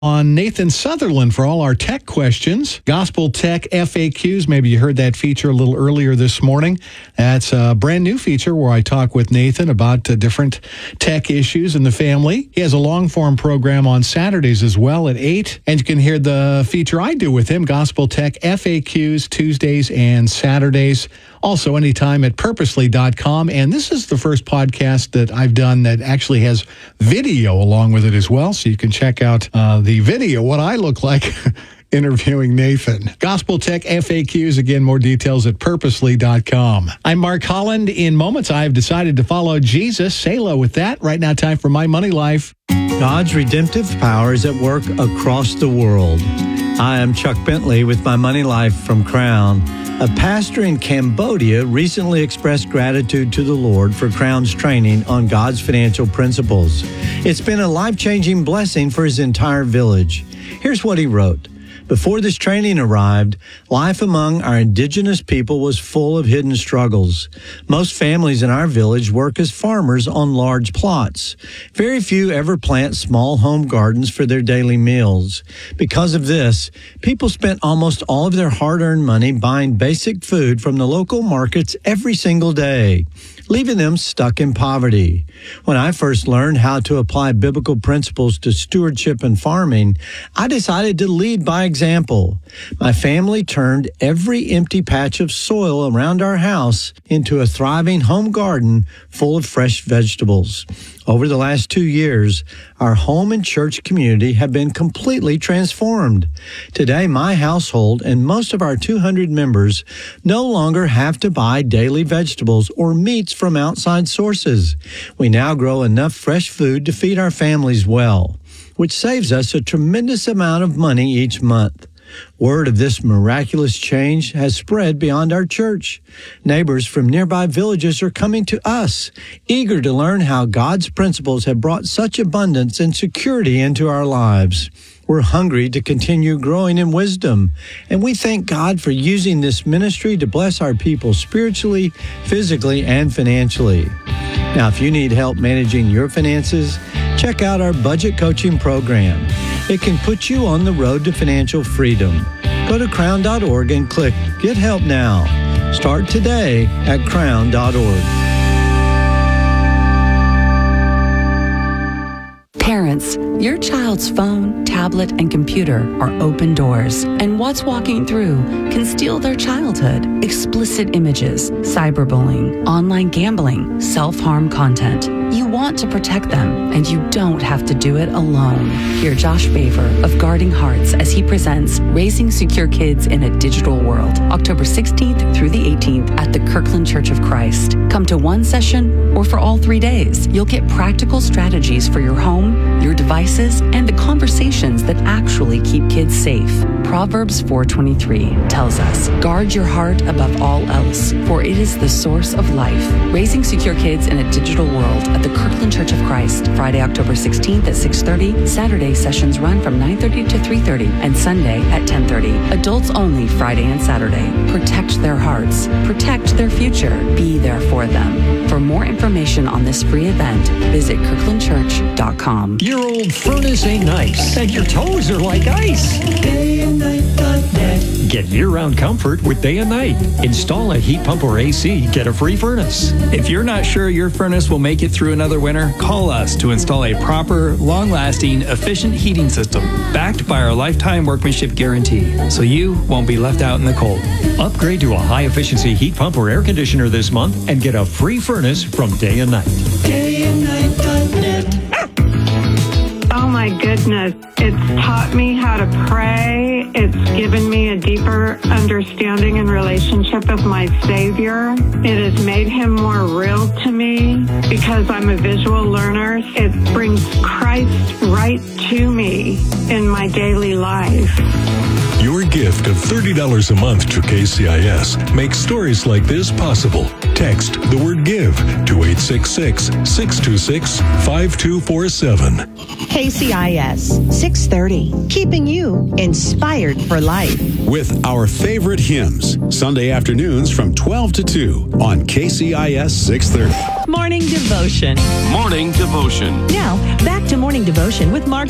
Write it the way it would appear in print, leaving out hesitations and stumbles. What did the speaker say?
On Nathan Sutherland for all our tech questions. Gospel Tech FAQs. Maybe you heard that feature a little earlier this morning. That's a brand new feature where I talk with Nathan about different tech issues in the family. He has a long-form program on Saturdays as well at 8. And you can hear the feature I do with him, Gospel Tech FAQs, Tuesdays and Saturdays. Also, anytime at purposely.com. And this is the first podcast that I've done that actually has video along with it as well. So you can check out the video, what I look like interviewing Nathan. Gospel Tech FAQs, again, more details at purposely.com. I'm Mark Holland. In moments, I've decided to follow Jesus. Say hello with that. Right now, time for My Money Life. God's redemptive power is at work across the world. I am Chuck Bentley with My Money Life from Crown. A pastor in Cambodia recently expressed gratitude to the Lord for Crown's training on God's financial principles. It's been a life-changing blessing for his entire village. Here's what he wrote. Before this training arrived, life among our indigenous people was full of hidden struggles. Most families in our village work as farmers on large plots. Very few ever plant small home gardens for their daily meals. Because of this, people spent almost all of their hard-earned money buying basic food from the local markets every single day, leaving them stuck in poverty. When I first learned how to apply biblical principles to stewardship and farming, I decided to lead by example. My family turned every empty patch of soil around our house into a thriving home garden full of fresh vegetables. Over the last 2 years, our home and church community have been completely transformed. Today, my household and most of our 200 members no longer have to buy daily vegetables or meats from outside sources. We now grow enough fresh food to feed our families well, which saves us a tremendous amount of money each month. Word of this miraculous change has spread beyond our church. Neighbors from nearby villages are coming to us, eager to learn how God's principles have brought such abundance and security into our lives. We're hungry to continue growing in wisdom, and we thank God for using this ministry to bless our people spiritually, physically, and financially. Now, if you need help managing your finances, check out our budget coaching program. It can put you on the road to financial freedom. Go to crown.org and click Get Help Now. Start today at crown.org. Parents, your child's phone, tablet, and computer are open doors, and what's walking through can steal their childhood. Explicit images, cyberbullying, online gambling, self-harm content. You want to protect them, and you don't have to do it alone. Hear Josh Baver of Guarding Hearts as he presents Raising Secure Kids in a Digital World, October 16th through the 18th at the Kirkland Church of Christ. Come to one session or for all 3 days. You'll get practical strategies for your home, your devices, and the conversations that actually keep kids safe. Proverbs 4:23 tells us, guard your heart above all else, for it is the source of life. Raising Secure Kids in a Digital World at the Kirkland Church of Christ, Friday, October 16th at 6:30. Saturday sessions run from 9:30 to 3:30, and Sunday at 10:30. Adults only Friday and Saturday. Protect their hearts. Protect their future. Be there for them. For more information on this free event, visit kirklandchurch.com. Your old furnace ain't nice, and your toes are like ice. DayandNight.net. Get year-round comfort with Day and Night. Install a heat pump or AC, get a free furnace. If you're not sure your furnace will make it through another winter, call us to install a proper, long-lasting, efficient heating system backed by our lifetime workmanship guarantee, so you won't be left out in the cold. Upgrade to a high-efficiency heat pump or air conditioner this month and get a free furnace from Day and Night. DayandNight.net. Oh my goodness. It's taught me how to pray. It's given me a deeper understanding and relationship of my Savior. It has made him more real to me because I'm a visual learner. It brings Christ right to me in my daily life. Your gift of $30 a month to KCIS makes stories like this possible. Text the word GIVE to 866-626-5247. KCIS 630, keeping you inspired for life. With our favorite hymns, Sunday afternoons from 12 to 2 on KCIS 630. Morning Devotion. Morning Devotion. Now, back to Morning Devotion with Mark